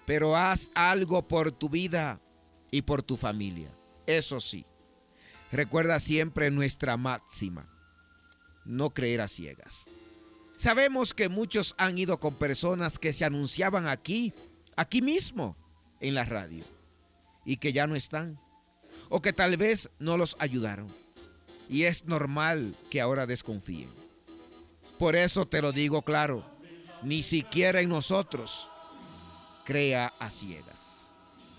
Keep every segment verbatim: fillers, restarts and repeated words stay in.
pero haz algo por tu vida y por tu familia. Eso sí, recuerda siempre nuestra máxima: no creer a ciegas. Sabemos que muchos han ido con personas que se anunciaban aquí, aquí mismo, en la radio, y que ya no están, o que tal vez no los ayudaron. Y es normal que ahora desconfíen. Por eso te lo digo claro, ni siquiera en nosotros crea a ciegas.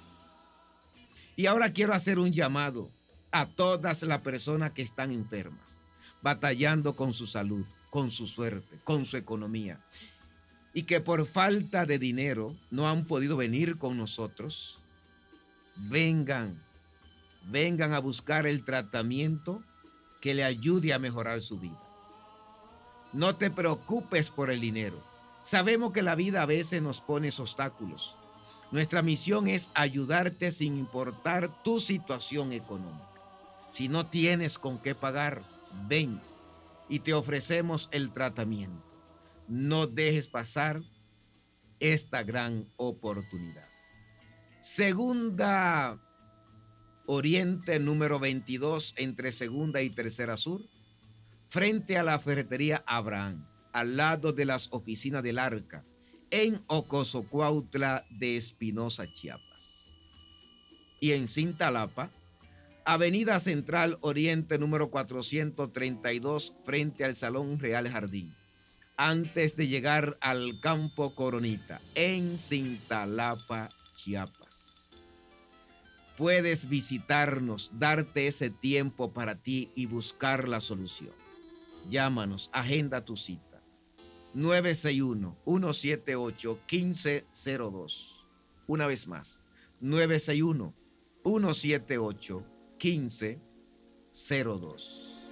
Y ahora quiero hacer un llamado a todas las personas que están enfermas, batallando con su salud, con su suerte, con su economía, y que por falta de dinero no han podido venir con nosotros. Vengan, vengan a buscar el tratamiento que le ayude a mejorar su vida. No te preocupes por el dinero. Sabemos que la vida a veces nos pone obstáculos. Nuestra misión es ayudarte sin importar tu situación económica. Si no tienes con qué pagar, ven y te ofrecemos el tratamiento. No dejes pasar esta gran oportunidad. Segunda Oriente número veintidós, entre Segunda y Tercera Sur, frente a la ferretería Abraham, al lado de las oficinas del Arca, en Ocosocuautla de Espinosa, Chiapas. Y en Cintalapa, Avenida Central Oriente número cuatrocientos treinta y dos, frente al Salón Real Jardín, antes de llegar al Campo Coronita, en Cintalapa, Chiapas. Puedes visitarnos, darte ese tiempo para ti y buscar la solución. Llámanos, agenda tu cita. nueve seis uno, uno siete ocho, uno cinco cero dos. Una vez más, nueve seis uno, uno siete ocho, uno cinco cero dos.